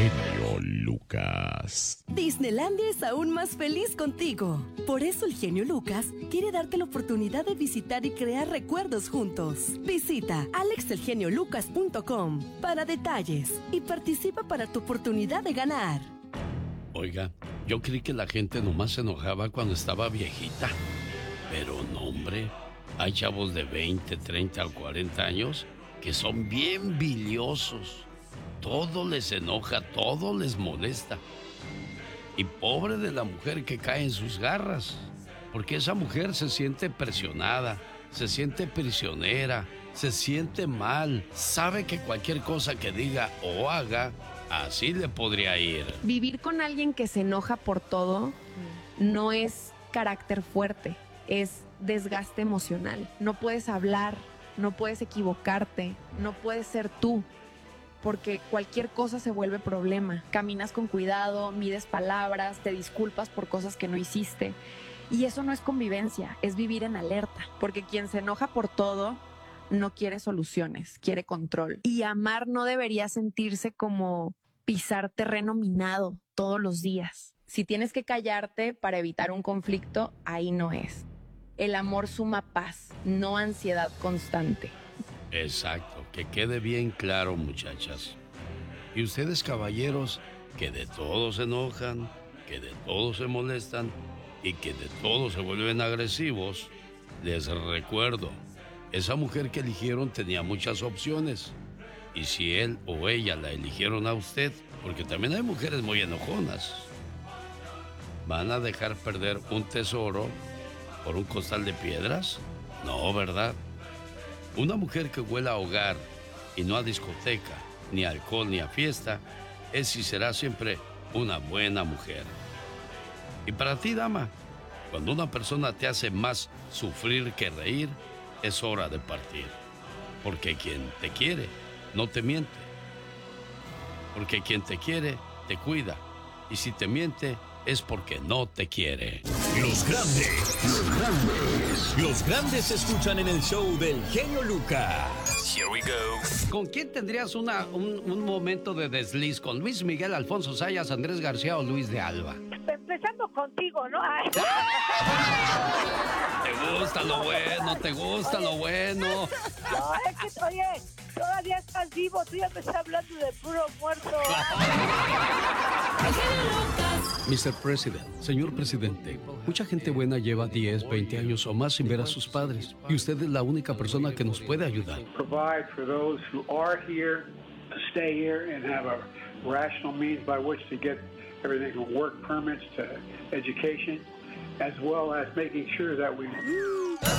genio Lucas. Disneylandia es aún más feliz contigo. Por eso el genio Lucas quiere darte la oportunidad de visitar y crear recuerdos juntos. Visita alexelgeniolucas.com para detalles y participa para tu oportunidad de ganar. Oiga, yo creí que la gente nomás se enojaba cuando estaba viejita. Pero no, hombre, hay chavos de 20, 30 o 40 años que son bien biliosos. Todo les enoja, todo les molesta. Y pobre de la mujer que cae en sus garras, porque esa mujer se siente presionada, se siente prisionera, se siente mal, sabe que cualquier cosa que diga o haga, así le podría ir. Vivir con alguien que se enoja por todo no es carácter fuerte, es desgaste emocional. No puedes hablar, no puedes equivocarte, no puedes ser tú, porque cualquier cosa se vuelve problema. Caminas con cuidado, mides palabras, te disculpas por cosas que no hiciste. Y eso no es convivencia, es vivir en alerta, porque quien se enoja por todo no quiere soluciones, quiere control. Y amar no debería sentirse como pisar terreno minado todos los días. Si tienes que callarte para evitar un conflicto, ahí no es. El amor suma paz, no ansiedad constante. Exacto, que quede bien claro, muchachas. Y ustedes, caballeros, que de todo se enojan, que de todo se molestan y que de todo se vuelven agresivos, les recuerdo, esa mujer que eligieron tenía muchas opciones. Y si él o ella la eligieron a usted, porque también hay mujeres muy enojonas, ¿van a dejar perder un tesoro por un costal de piedras? No, ¿verdad? Una mujer que huela a hogar y no a discoteca, ni a alcohol, ni a fiesta, es y será siempre una buena mujer. Y para ti, dama, cuando una persona te hace más sufrir que reír, es hora de partir. Porque quien te quiere no te miente. Porque quien te quiere te cuida. Y si te miente, es porque no te quiere. Los grandes se escuchan en el show del genio Lucas. Here we go. ¿Con quién tendrías un momento de desliz? ¿Con Luis Miguel, Alfonso Sayas, Andrés García o Luis de Alba? Empezando contigo, ¿no? Ay. ¿Te gusta lo bueno? ¿Te gusta lo bueno? No, es que, oye, todavía estás vivo, tú ya me estás hablando de puro muerto. Mr. President, señor presidente, mucha gente buena lleva 10, 20 años o más sin ver a sus padres y usted es la única persona que nos puede ayudar. Provide for those who are here to stay here and have a rational means by which to get everything from work permits to education, as well as making sure that we